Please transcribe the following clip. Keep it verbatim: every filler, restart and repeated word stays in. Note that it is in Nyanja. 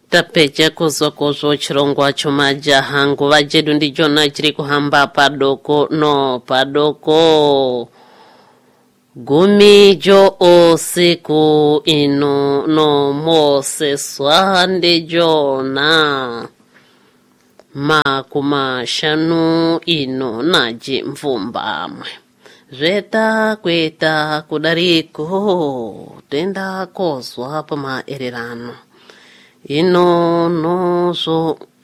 tapeja kuzokozo chirongwa chomajaha nguva jedu ndijona chiri kuhamba padoko no padoko gumijo osiku ino no moseswa ndijona makuma shanu ino naji mvumbamwe zveta kweta kudariko tenda kozwa pamaererano ino nozo